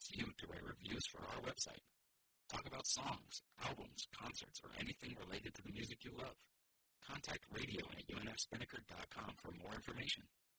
you to write reviews for our website. Talk about songs, albums, concerts, or anything related to the music you love. Contact radio@unfspinnaker.com for more information.